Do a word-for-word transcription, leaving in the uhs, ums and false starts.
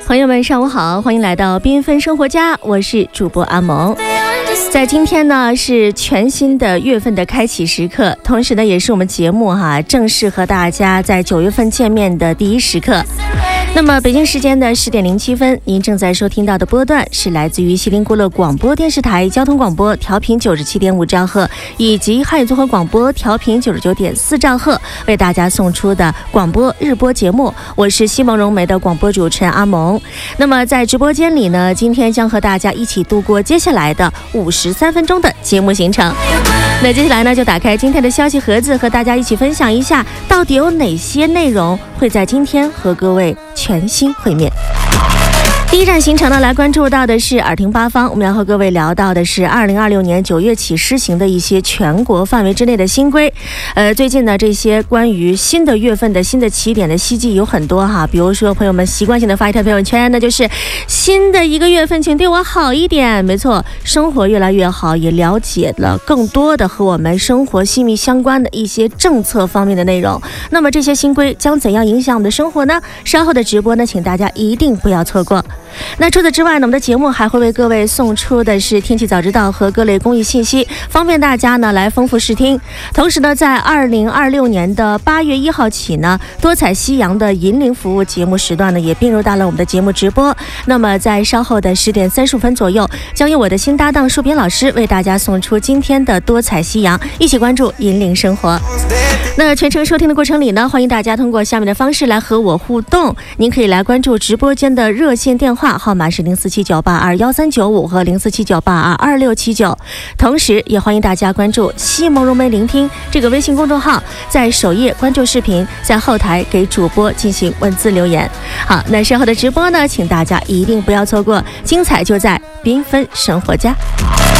朋友们上午好，欢迎来到缤纷生活家，我是主播阿萌。在今天呢是全新的月份的开启时刻，同时呢也是我们节目哈正式和大家在九月份见面的第一时刻。那么北京时间的十点零七分，您正在收听到的波段是来自于锡林郭勒广播电视台交通广播调频九十七点五兆赫，以及汉语综合广播调频九十九点四兆赫为大家送出的广播日播节目。我是西蒙融媒的广播主持人阿萌。那么在直播间里呢，今天将和大家一起度过接下来的五十三分钟的节目行程。那接下来呢，就打开今天的消息盒子，和大家一起分享一下到底有哪些内容会在今天和各位全新会面。第一站行程呢，来关注到的是耳听八方，我们要和各位聊到的是二零二六年九月起施行的一些全国范围之内的新规。呃，最近呢，这些关于新的月份的新的起点的希冀有很多哈，比如说朋友们习惯性的发一条朋友圈，那就是新的一个月份，请对我好一点。没错，生活越来越好，也了解了更多的和我们生活息密相关的一些政策方面的内容。那么这些新规将怎样影响我们的生活呢？稍后的直播呢，请大家一定不要错过。那除此之外呢，我们的节目还会为各位送出的是天气早知道和各类公益信息，方便大家呢来丰富视听。同时呢，在二零二六年的八月一号起呢，多彩夕阳的银铃服务节目时段呢也并入到了我们的节目直播。那么在稍后的十点三十五分左右，将由我的新搭档树斌老师为大家送出今天的多彩夕阳，一起关注银铃生活。那全程收听的过程里呢，欢迎大家通过下面的方式来和我互动。您可以来关注直播间的热线电话号码是零四七九八二幺三九五和零四七九八二二六七九，同时也欢迎大家关注西蒙融媒聆听这个微信公众号，在首页关注视频，在后台给主播进行文字留言。好，那稍后的直播呢，请大家一定不要错过，精彩就在缤纷生活家。